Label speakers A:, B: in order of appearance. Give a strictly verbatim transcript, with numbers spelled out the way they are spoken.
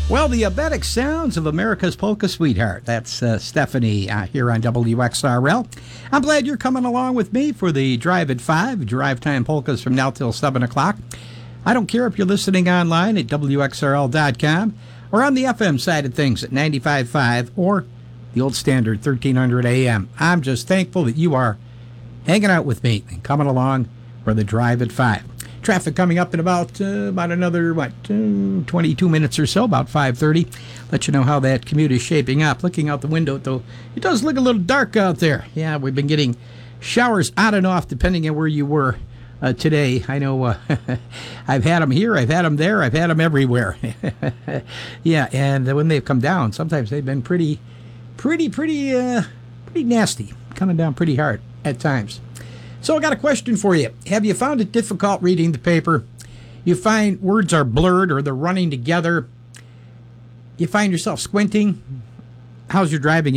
A: Well, the Abedic sounds of America's Polka Sweetheart. That's uh, Stephanie uh, here on W X R L. I'm glad you're coming along with me for the Drive at five, Drive Time Polkas from now till seven o'clock. I don't care if you're listening online at W X R L dot com or on the F M side of things at ninety-five point five or the old standard thirteen hundred A M. I'm just thankful that you are hanging out with me and coming along for the Drive at five. Traffic coming up in about uh, about another, what, uh, twenty-two minutes or so, about five thirty. Let you know how that commute is shaping up. Looking out the window, though, it does look a little dark out there. Yeah, we've been getting showers on and off depending on where you were uh, today. I know uh, I've had them here, I've had them there, I've had them everywhere. Yeah, and when they've come down, sometimes they've been pretty, pretty, pretty, uh, pretty nasty, coming down pretty hard at times. So I got a question for you. Have you found it difficult reading the paper? You find words are blurred or they're running together? You find yourself squinting? How's your driving